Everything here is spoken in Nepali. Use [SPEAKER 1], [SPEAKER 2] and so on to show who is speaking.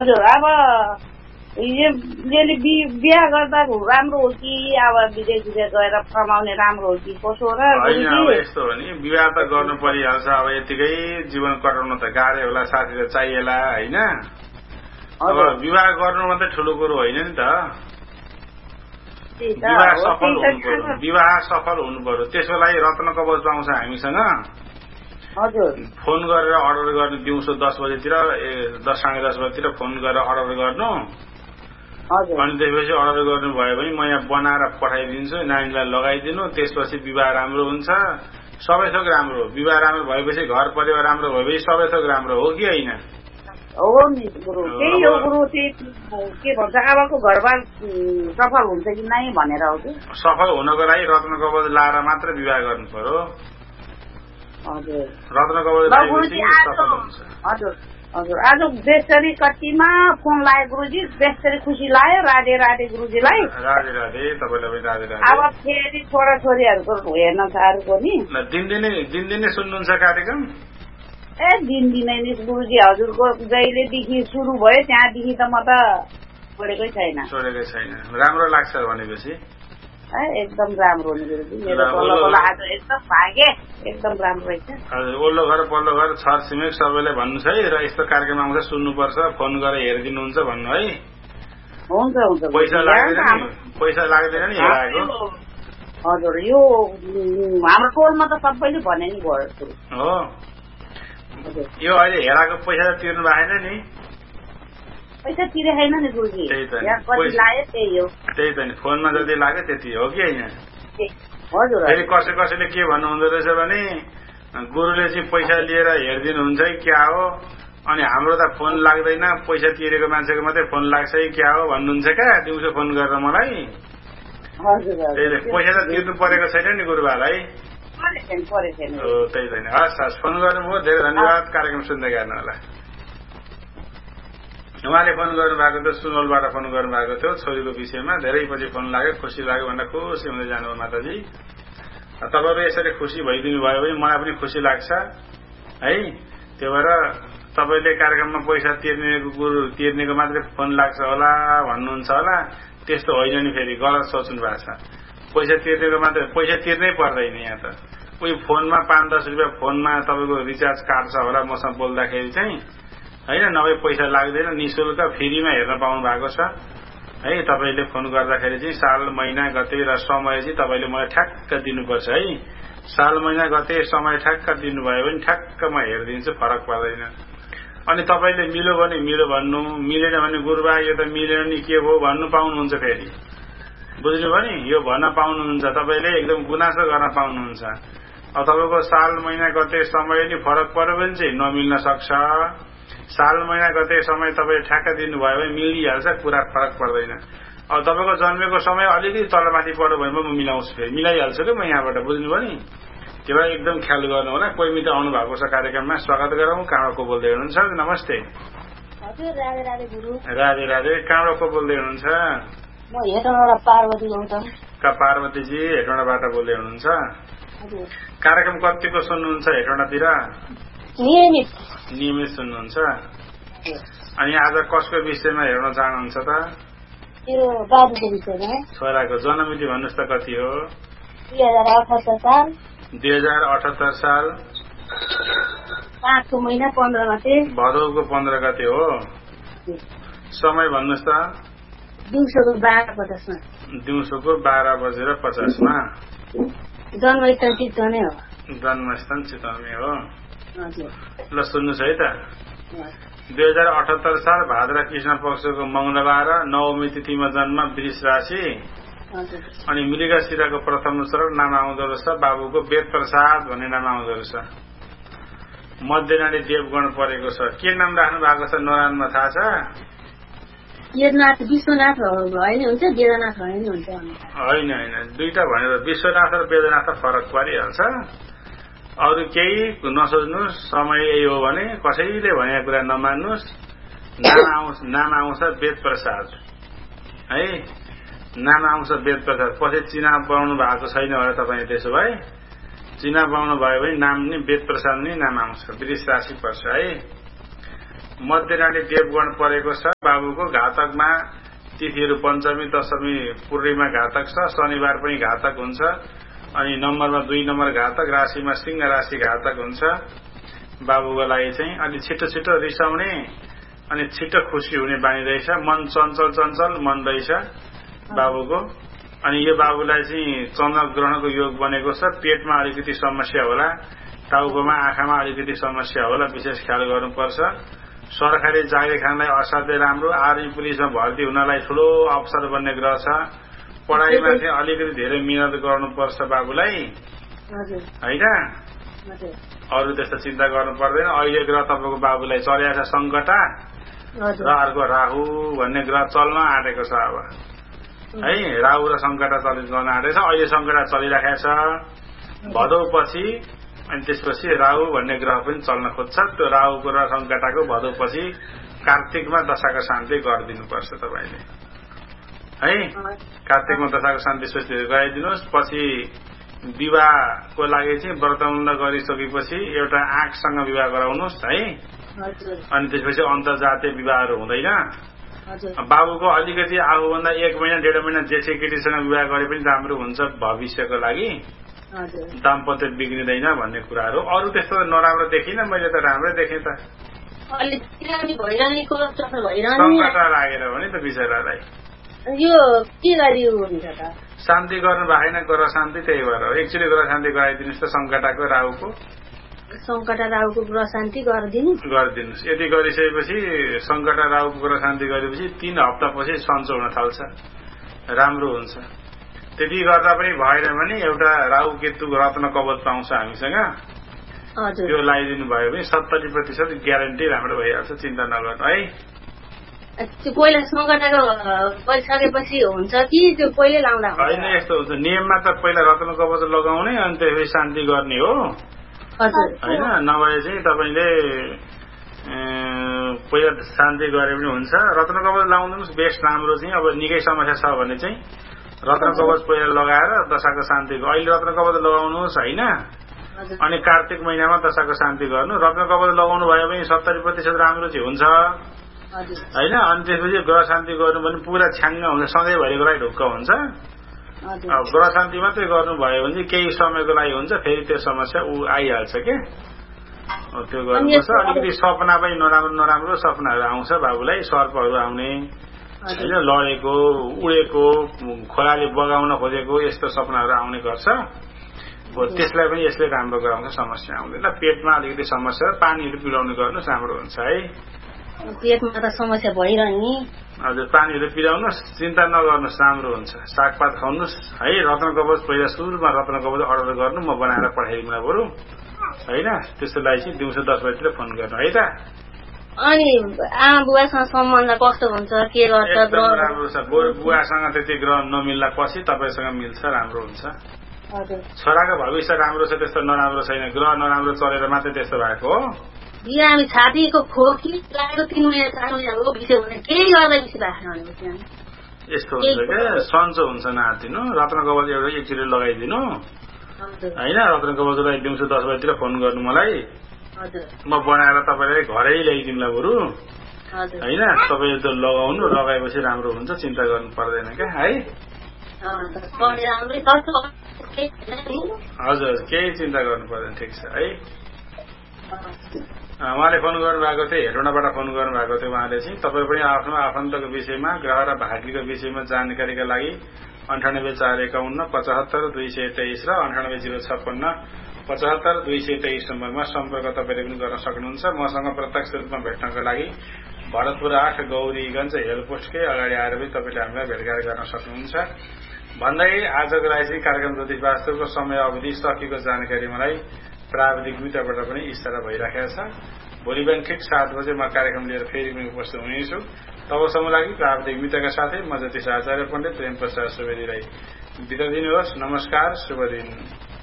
[SPEAKER 1] अब यसले बिहा गर्दा राम्रो हो कि अब विदेश गएर कमाउने राम्रो हो कि कसो र
[SPEAKER 2] होइन अब यस्तो हो नि विवाह त गर्नु परिहाल्छ अब यतिकै जीवन कटाउन त गाह्रै होला साथी त चाहिएला होइन अब विवाह गर्नु मात्रै ठुलो कुरो होइन नि त विवाह सफल हुनु पर्यो त्यसको लागि रत्न कवच पाउँछ हामीसँग फोन गरेर अर्डर गर्नु दिउँसो 10 बजेतिर 10:30 बजेतिर फोन गरेर अर्डर गर्नु अनि त्यसपछि अर्डर गर्नु भयो भने म यहाँ बनाएर पठाइदिन्छु नानीलाई लगाइदिनु त्यसपछि विवाह राम्रो हुन्छ सबै थोक राम्रो हो विवाह राम्रो भएपछि घर परिवार राम्रो भएपछि सबै थोक राम्रो हो कि होइन
[SPEAKER 1] हो नि गुरु त्यही हो गुरु के भन्छ आबाको घरबार सफल हुन्छ कि नै भनेर हो कि
[SPEAKER 2] सफल हुनको लागि रत्न कवच लाएर मात्र विवाह गर्नु पर्यो रत्न कवच लगाएपछि सफल हुन्छ
[SPEAKER 1] हजुर आज बेस्तरी कतिमा फोन लाग्यो गुरुजी बेस्तरी खुसी लाग्यो राधे राधे गुरुजीलाई
[SPEAKER 2] राधे राधे तपाईलाई पनि राधे राधे
[SPEAKER 1] अब फेरि छोरा छोरीहरूको हेर्न साह्रो नि
[SPEAKER 2] दिनदिनै सुन्नुहुन्छ कार्यक्रम
[SPEAKER 1] दिनदिनै नि गुरुजी हजुरको जहिलेदेखि सुरु भयो त्यहाँदेखि त म त छोडेकै छैन
[SPEAKER 2] राम्रो लाग्छ भनेपछि
[SPEAKER 1] एकदम राम्रो हो नि गुरुजी मेरो पल्लो आज एकदम भागे एकदम राम्रो रहेछ
[SPEAKER 2] हजुर ओल्लो घर पल्लो घर छर छिमेक सबैलाई भन्नु छ है र यस्तो कार्यक्रम आउँछ सुन्नुपर्छ फोन गरेर हेरिदिनुहुन्छ भन्नु है
[SPEAKER 1] हुन्छ
[SPEAKER 2] पैसा लाग्दैन नि हेराएको
[SPEAKER 1] हजुर यो हाम्रो टोलमा त सबैले भने नि भयो
[SPEAKER 2] हो यो अहिले हेराएको पैसा त तिर्नु भएन नि
[SPEAKER 1] पैसा तिरे छैन नि गुरुजी
[SPEAKER 2] त्यही त नि फोनमा जति लाग्यो त्यति हो कि होइन फेरि कसैले के भन्नुहुँदो रहेछ भने गुरुले चाहिँ पैसा लिएर हेरिदिनुहुन्छ कि क्या हो अनि हाम्रो त फोन लाग्दैन पैसा तिरेको मान्छेको मात्रै फोन लाग्छ कि क्या हो भन्नुहुन्छ क्या दिउँसो फोन गरेर मलाई पैसा त तिर्नु परेको छैन नि गुरुबालाई त्यही त नि हस् फोन गर्नुभयो धेरै धन्यवाद कार्यक्रम सुन्दै गर्नुहोला उहाँले फोन गर्नुभएको थियो सुनवलबाट फोन गर्नुभएको थियो छोरीको विषयमा धेरै पछि फोन लाग्यो खुसी लाग्यो भनेर खुसी हुँदै जानुभयो माताजी तपाईँहरू यसरी खुसी भइदिनु भयो भने मलाई पनि खुसी लाग्छ है त्यो भएर तपाईँले कार्यक्रममा पैसा तिर्नेको मात्रै फोन लाग्छ होला भन्नुहुन्छ होला त्यस्तो होइन नि फेरि गलत सोच्नु भएको छ पैसा तिर्नेको मात्रै पैसा तिर्नै पर्दैन यहाँ त उही फोनमा 5-10 रुपियाँ फोनमा तपाईँको रिचार्ज काट्छ होला मसँग बोल्दाखेरि चाहिँ होइन नभए पैसा लाग्दैन निःशुल्क फ्रीमा हेर्न पाउनु भएको छ है तपाईँले फोन गर्दाखेरि चाहिँ साल महिना गते र समय चाहिँ तपाईँले मलाई ठ्याक्क दिनुपर्छ है साल महिना गते समय ठ्याक्क दिनुभयो भने ठ्याक्क म हेरिदिन्छु फरक पर्दैन अनि तपाईँले मिल्यो भने मिल्यो भन्नु मिलेन भने गुरुबा यो त मिलेन नि के भयो भन्नु पाउनुहुन्छ फेरि बुझ्नुभयो नि यो भन्न पाउनुहुन्छ तपाईँले एकदम गुनासो गर्न पाउनुहुन्छ अब तपाईँको साल महिना गते समय नि फरक पर्यो भने चाहिँ नमिल्न सक्छ साल महिना गते समय तपाईँ ठ्याक्क दिनुभयो भने मिलिहाल्छ कुरा फरक पर्दैन अब तपाईँको जन्मेको समय अलिकति तलमाथि पर्यो भने म मिलाउँछु फेरि मिलाइहाल्छु कि म यहाँबाट बुझ्नुभयो नि त्यो भएर एकदम ख्याल गर्नु होला कोही मित्र आउनु भएको छ कार्यक्रममा स्वागत गरौँ कहाँबाट को बोल्दै हुनुहुन्छ नमस्ते राधे राधे कहाँबाट को बोल्दै हुनुहुन्छ पार्वतीजी हेटौँडाबाट बोल्दै हुनुहुन्छ कार्यक्रम कतिको सुन्नुहुन्छ हेटौँडातिर नियमित सुन्नुहुन्छ अनि आज कसको विषयमा हेर्न चाहनुहुन्छ त छोराको जन्ममिति भन्नुहोस् त कति हो 2078 साल
[SPEAKER 1] 5 महिना 15 गते
[SPEAKER 2] भदौको 15 गते हो समय भन्नुहोस् त दिउँसोको 12:50 मा
[SPEAKER 1] जन्मस्थान चितवनै हो
[SPEAKER 2] जन्मस्थान चितवनै हो ल सुन्नुहोस् है त 2078 साल भाद्र कृष्ण पक्षको मंगलबार नवमी तिथिमा जन्म वृष राशि अनि मृगशिराको प्रथम अक्षर नाम आउँदो रहेछ बाबुको वेद प्रसाद भन्ने नाम आउँदो रहेछ मध्यनाडी देवगण परेको छ के नाम राख्नु भएको छ नरायणमा थाहा छ
[SPEAKER 1] विश्वनाथ होइन
[SPEAKER 2] दुईटा भनेर विश्वनाथ र वेदनाथ फरक परिहाल्छ अरू केही नसोच्नु समय यही हो भने कसैले भनेको कुरा नमान्नुहोस् नाम आउँछ वेद प्रसाद है नाम आउँछ वेद प्रसाद पछि चिना पाउनु भएको छैन होला तपाईँ त्यसो भए चिना पाउनु भयो भने नाम नि वेद प्रसाद नै नाम आउँछ वृष राशि पर्छ है मध्यरानी देवगण परेको छ। बाबुको घातकमा तिथिहरू पञ्चमी, दशमी, पूर्णिमा घातक छ। शनिबार पनि घातक हुन्छ। अनि नम्बरमा 2 नम्बर घातक, राशिमा सिंह राशि घातक हुन्छ। बाबुको लागि चाहिँ अलि छिटो छिटो रिसाउने अनि छिटो खुसी हुने बानी रहेछ। मन चञ्चल मन रहेछ बाबुको। अनि यो बाबुलाई चाहिँ चन्द्र ग्रहणको योग बनेको छ। पेटमा अलिकति समस्या होला, टाउकोमा आँखामा अलिकति समस्या होला, विशेष ख्याल गर्नुपर्छ। सरकारी जागिर खानलाई असाध्यै राम्रो। आर्मी पुलिसमा भर्ती हुनलाई ठूलो अवसर बन्ने ग्रह छ। पढाइमा चाहिँ अलिकति धेरै मिहिनेत गर्नुपर्छ बाबुलाई, होइन? अरू त्यस्तो चिन्ता गर्नु पर्दैन। अहिले ग्रह तपाईँको बाबुलाई चलिरहेको छ सङ्कटा र अर्को राहु भन्ने ग्रह चल्न आँटेको छ। अब है राहु र सङ्कटा चल्न आँटेको छ। अहिले सङ्कटा चलिराखेको छ भदौपछि, अनि त्यसपछि राहु भन्ने ग्रह पनि चल्न खोज्छ। त्यो राहुको र सङ्कटाको भदौपछि कार्तिकमा दशाको शान्ति गरिदिनुपर्छ तपाईँले, है? कार्तिकमा दशाको शान्ति गराइदिनुहोस्। पछि विवाहको लागि चाहिँ व्रतबन्ध गरिसकेपछि एउटा आँखसँग विवाह गराउनुहोस्, है? अनि त्यसपछि अन्तर्जातीय विवाहहरू हुँदैन। बाबुको अलिकति आफूभन्दा 1 महिना 1.5 महिना जेठी केटीसँग विवाह गरे पनि राम्रो हुन्छ भविष्यको लागि, दाम्पत्य बिग्रिँदैन भन्ने कुराहरू। अरू त्यस्तो नराम्रो देखिनँ मैले, त राम्रै देखेँ त। सङ्कट लागेर हो नि त बिचरालाई।
[SPEAKER 3] यो के गरी हुन्छ त?
[SPEAKER 2] शान्ति गर्नु भएन, ग्रह शान्ति त्यही भएर हो। एक्चुअली ग्रह शान्ति गराइदिनुहोस् त। सङ्कटाको राहुको ग्रह शान्ति गरिदिनुहोस्। यति गरिसकेपछि सङ्कटा राहुको ग्रह शान्ति गरेपछि 3 हप्तापछि सन्चो हुन थाल्छ, राम्रो हुन्छ। त्यति गर्दा पनि भएन भने एउटा राहु केतु रत्न कवच पाउँछ हामीसँग, त्यो लगाइदिनु भयो भने 70% ग्यारेन्टी राम्रो भइहाल्छ। चिन्ता नगर्नु, है?
[SPEAKER 3] पहिला सङ्कटाको गरिसकेपछि हुन्छ कि त्यो पहिले लाउँदा
[SPEAKER 2] होइन? यस्तो हुन्छ नियममा त पहिला रत्न कवच लगाउने अनि त्यसपछि शान्ति गर्ने हो, होइन? नभए चाहिँ तपाईँले पहिला शान्ति गरे पनि हुन्छ। रत्न कवच लाउनुहोस्, बेस्ट राम्रो चाहिँ। अब निकै समस्या छ भने चाहिँ रत्न कवच पहिला लगाएर दशाको शान्ति। अहिले रत्न कवच लगाउनुहोस्, होइन? अनि कार्तिक महिनामा दशाको शान्ति गर्नु। रत्न कवच लगाउनु भयो भने 70% राम्रो चाहिँ हुन्छ, होइन? अनि त्यसपछि ग्रह शान्ति गर्नु भने पुरा छ्याङ्ग हुन्छ, सधैँभरिको लागि ढुक्क हुन्छ। अब ग्रह शान्ति मात्रै गर्नुभयो भने चाहिँ केही समयको लागि हुन्छ, फेरि त्यो समस्या आइहाल्छ के। त्यो गर्नुपर्छ। अलिकति सपना पनि नराम्रो सपनाहरू आउँछ बाबुलाई, सर्पहरू आउने, होइन? लडेको, उडेको, खोलाले बगाउन खोजेको यस्तो सपनाहरू आउने गर्छ। त्यसलाई पनि यसले राम्रो गराउँछ, समस्या आउँदैन। पेटमा अलिकति समस्या, पानीहरू पिलाउने गर्नुहोस्, राम्रो हुन्छ, है?
[SPEAKER 3] पेटमा त समस्या भइरहने।
[SPEAKER 2] हजुर, पानीहरू पिलाउनुहोस्, चिन्ता नगर्नुहोस्, राम्रो हुन्छ। सागपात खाउनुहोस्, है? रत्न कवच पहिला सुरुमा रत्न कवच अर्डर गर्नु, म बनाएर पठाइदिउँला बरु, होइन? त्यस्तो लागि चाहिँ दिउँसो 10 बजीतिर फोन गर्नु, है त?
[SPEAKER 3] अनि आमा बुवासँग सम्बन्ध कस्तो हुन्छ, के गर्छ?
[SPEAKER 2] राम्रो छ। बुवासँग त्यति ग्रह नमिल्ला पछि तपाईँसँग मिल्छ, राम्रो हुन्छ। छोराको भविष्य राम्रो छ, त्यस्तो नराम्रो छैन। ग्रह नराम्रो चलेर मात्रै त्यस्तो भएको हो।
[SPEAKER 3] बिरामी छातीको खोकी लागेको 3 महिना 4 महिना हो, बिसो भने केही गर्दै बिसी भएको
[SPEAKER 2] यस्तो हुन्छ क्या। सन्चो हुन्छ नआत्तिनु। रत्न कवच एउटा एकचोटि लगाइदिनु, होइन? रत्न कवचलाई दिउँसो 10 बजीतिर फोन गर्नु मलाई, म बनाएर तपाईँलाई घरै ल्याइदिउँला बरु, होइन? तपाईँ त्यो लगाउनु, लगाएपछि राम्रो हुन्छ, चिन्ता गर्नु पर्दैन क्या, है? हजुर, केही चिन्ता गर्नु पर्दैन, ठिक छ, है? उहाँले फोन गर्नुभएको थियो, हेटौँडाबाट फोन गर्नुभएको थियो। उहाँले चाहिँ तपाईँ पनि आफ्नो आफन्तको विषयमा, ग्रह र भाग्यको विषयमा जानकारीका लागि 98 451 75 223 र 98 056 75 223 नम्बरमा सम्पर्क तपाईँले पनि गर्न सक्नुहुन्छ। मसँग प्रत्यक्ष रूपमा भेट्नको लागि भरतपुर 8 गौरीगञ्ज हेलपोस्टकै अगाडि आएर पनि तपाईँले हामीलाई भेटघाट गर्न सक्नुहुन्छ। भन्दै आजको लागि चाहिँ कार्यक्रम ज्योतिष वास्तवको समय अवधि सकिएको जानकारी मलाई प्राविधिक मित्रबाट पनि इशारा भइराखेको छ। भोलि बिहान ठिक 7 बजे म कार्यक्रम लिएर फेरि पनि उपस्थित हुनेछु। तबसम्म लागि प्राविधिक मित्रका साथै म ज्योतिष आचार्य पण्डित प्रेम प्रसाद सुवेदीलाई बिदा दिनुहोस्। नमस्कार, शुभ दिन।